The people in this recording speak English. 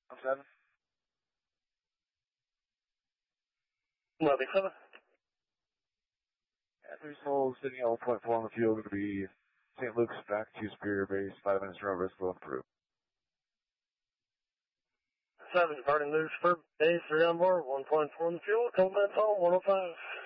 7. 97. Andrews Hole, sitting at 1.4 on the fuel, going to be St. Luke's back to Superior Base, 5 minutes from risk will improve. 7, departing Luke's for base, 3 on board, 1.4 on the fuel, cold minutes home, 105.